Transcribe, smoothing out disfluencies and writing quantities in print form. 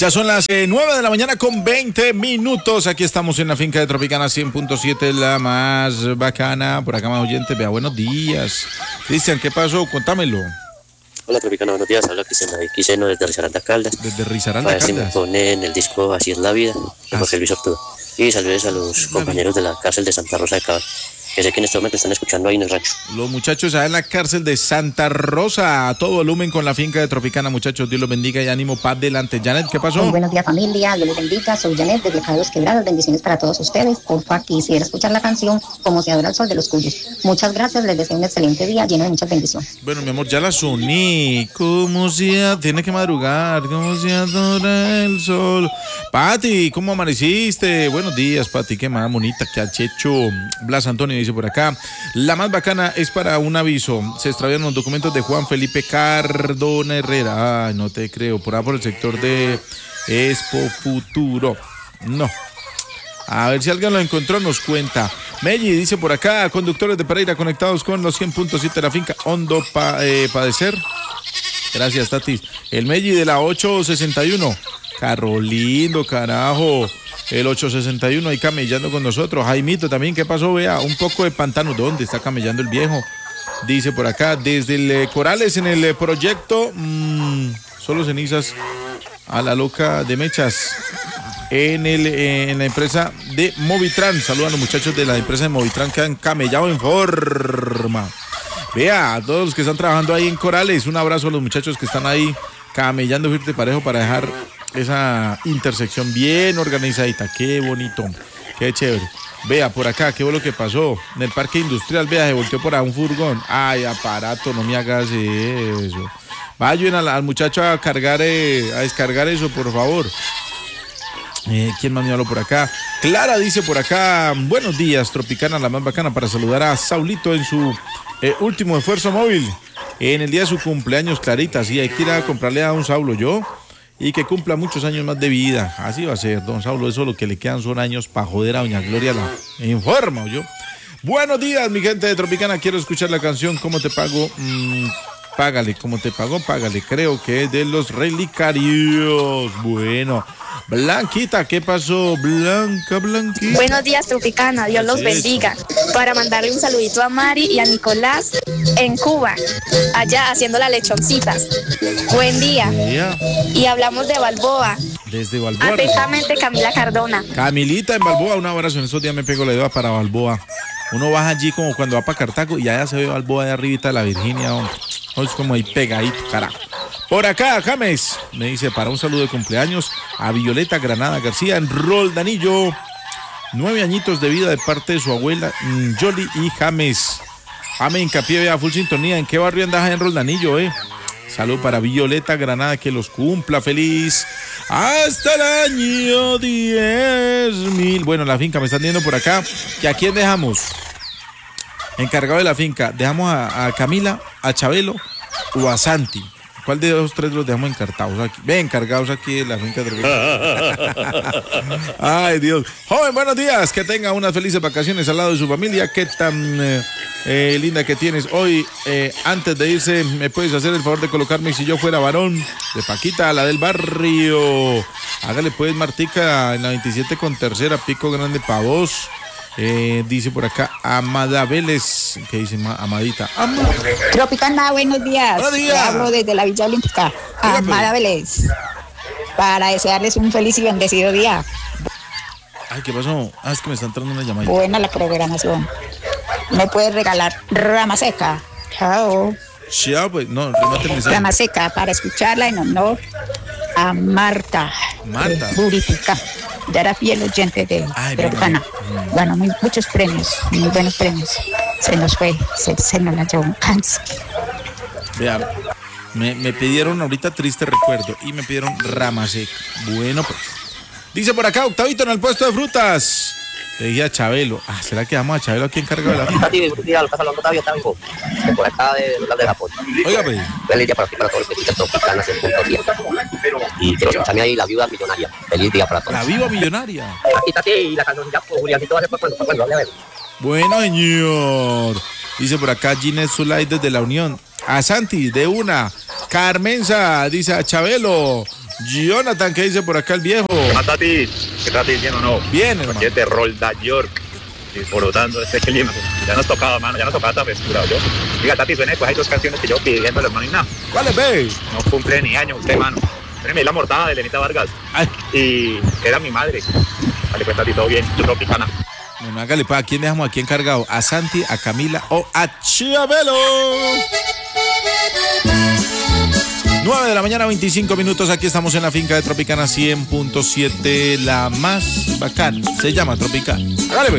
Ya son las 9 de la mañana con 20 minutos. Aquí estamos en la finca de Tropicana 100.7, la más bacana. Por acá más oyente, vea, buenos días. Cristian, ¿qué pasó? Cuéntamelo. Hola Tropicana, buenos días. Habla Quiseno desde Risaralda Caldas. Desde Risaralda Caldas. Caldas. Me ponen el disco Así es la vida, de Jorge Luis Ortúa. Y saludos a los compañeros de la cárcel de Santa Rosa de Cabal, que sé que en este momento están escuchando ahí en el rancho. Los muchachos allá en la cárcel de Santa Rosa, a todo volumen con la finca de Tropicana, muchachos. Dios los bendiga y ánimo para adelante. Janet, ¿qué pasó? Muy buenos días, familia. Dios les bendiga. Soy Janet desde Caderos Quebradas. Bendiciones para todos ustedes. Porfa, quisiera escuchar la canción Como se adora el sol de los Cuyos. Muchas gracias. Les deseo un excelente día lleno de muchas bendiciones. Bueno, mi amor, ya la soní. Tiene que madrugar. Como se adora el sol. Pati, ¿cómo amaneciste? Buenos días, Pati. Qué más bonita que ha hecho. Blas Antonio dice por acá. La más bacana es para un aviso. Se extraviaron los documentos de Juan Felipe Cardona Herrera. Ay, no te creo. Por ahí por el sector de Expo Futuro. No. A ver si alguien lo encontró, nos cuenta. Melli dice por acá, conductores de Pereira conectados con los 100.7 de la finca. Hondo padecer. Gracias, Tati. El Melli de la 861. Carro lindo, carajo. El 861 ahí camellando con nosotros. Jaimito también, ¿qué pasó? Vea, un poco de pantano. ¿Dónde está camellando el viejo? Dice por acá, desde el Corales en el proyecto Solo Cenizas a la loca de Mechas. En la empresa de Movitran. Saludan a los muchachos de la empresa de Movitran que han camellado en forma. Vea, a todos los que están trabajando ahí en Corales, un abrazo a los muchachos que están ahí camellando firme parejo para dejar esa intersección bien organizadita. Qué bonito, qué chévere. Vea, por acá, qué fue lo que pasó en el parque industrial. Vea, se volteó por ahí un furgón. Ay, aparato, no me hagas eso. Vayan al muchacho a cargar, a descargar eso, por favor. ¿Quién más me habló por acá? Clara dice por acá, buenos días, Tropicana, la más bacana, para saludar a Saulito en su último esfuerzo móvil. En el día de su cumpleaños, Clarita, sí, hay que ir a comprarle a don Saulo, yo, y que cumpla muchos años más de vida. Así va a ser, don Saulo, eso lo que le quedan son años para joder a doña Gloria, la informa, yo. Buenos días, mi gente de Tropicana, quiero escuchar la canción ¿Cómo te pago? Págale, ¿cómo te pago? Págale, creo que es de los Relicarios. Bueno, Blanquita, ¿qué pasó? Blanquita. Buenos días, Tropicana, Dios los bendiga. Para mandarle un saludito a Mari y a Nicolás en Cuba, allá haciendo las lechoncitas. Buen día. Y hablamos de Balboa. Desde Balboa. Atentamente, Camila Cardona. Camilita en Balboa, un abrazo. En esos días me pego la idea para Balboa. Uno baja allí como cuando va para Cartago y allá se ve Balboa de arribita de la Virginia, hombre. Es como ahí pegadito, carajo. Por acá, James me dice para un saludo de cumpleaños a Violeta Granada García en Roldanillo. 9 añitos de vida de parte de su abuela Yoli y James. James hincapié a full sintonía. ¿En qué barrio andas en Roldanillo, Salud para Violeta Granada, que los cumpla feliz hasta el año 10.000. Bueno, la finca me están diciendo por acá que a quién dejamos encargado de la finca. Dejamos a Camila, a Chabelo o a Santi. ¿Cuál de los tres los dejamos encargados aquí? Encargados aquí en la finca de Ay, Dios. Joven, buenos días. Que tenga unas felices vacaciones al lado de su familia. Qué tan linda que tienes hoy. Antes de irse, ¿me puedes hacer el favor de colocarme Si yo fuera varón? De Paquita, la del barrio. Hágale pues, Martica, en la 27 con tercera, Pico Grande para vos. Dice por acá Amada Vélez, que dice Amadita. Tropicana, buenos días. Buenos días. Hablo desde la Villa Olímpica. Amada Vélez, para desearles un feliz y bendecido día. Ay, ¿qué pasó? Es que me está entrando una llamada. Buena la programación. ¿Me puedes regalar rama seca? Chao. Ya, pues, no, remate el mensaje. Rama seca para escucharla en honor a Marta. Buritica. Ya era fiel oyente de Tropicana. Bueno, muchos premios, muy buenos premios. Se nos fue, se nos la llevó un cáncer. Vea, me pidieron ahorita triste recuerdo y me pidieron rama seca. Bueno, pues. Dice por acá, Octavito en el puesto de frutas. Le dije a Chabelo. ¿Será que vamos a Chabelo aquí encargado de la finca? Por acá de Japón. Oiga, pues. Feliz día para ti, para todos los que escuchan Tropicana 100.7. Y quiero escucharme ahí La Viuda Millonaria. Feliz día para todos. La Viuda Millonaria. Aquí está, sí, y la canción ya, Juliancito va a ser para cuando, a ver. Bueno, señor. Dice por acá Ginés Zulay desde La Unión. A Santi, de una. Carmenza, dice a Chabelo. Jonathan, ¿qué dice por acá el viejo? ¿Qué más, Tati? ¿Qué Tati bien o no? Bien, hermano. Aquí es de Rolda York. Disfrutando este clima. Ya nos tocaba, mano. Ya nos tocaba tan frescura, yo. Diga, Tati, suene, pues hay 2 canciones que yo pidiéndole, hermano, y nada. ¿Cuáles, ve? No cumple ni año usted, mano. Prémele La Mortada de Lenita Vargas. Ay. Y era mi madre. Vale, pues, Tati, todo bien. Yo Tropicana. Bueno, hágale, ¿a quién dejamos aquí encargado? ¿A Santi, a Camila o a Chabelo? 9 de la mañana, 25 minutos. Aquí estamos en la finca de Tropicana 100.7, la más bacán. Se llama Tropicana. Hágale,